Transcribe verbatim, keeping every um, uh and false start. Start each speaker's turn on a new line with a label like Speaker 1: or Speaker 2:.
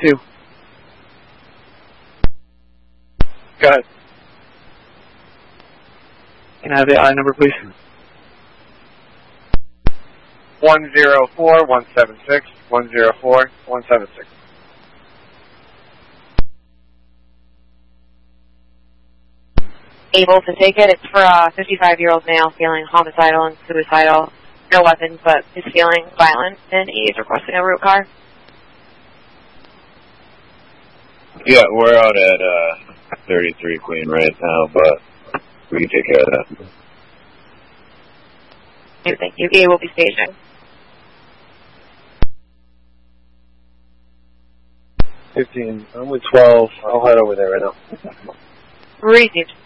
Speaker 1: two. Go ahead. Can I have the I number, please?
Speaker 2: one zero four one seven six, one zero four one seven six.
Speaker 3: Able to take it. It's for a fifty-five-year-old male feeling homicidal and suicidal. No weapons, but is feeling violent, and he is requesting a route car.
Speaker 4: Yeah, we're out at uh, thirty-three Queen right now, but we can take care of that.
Speaker 3: Thank you. E A will be staging.
Speaker 2: fifteen. I'm with twelve. I'll head over there right now.
Speaker 3: Received.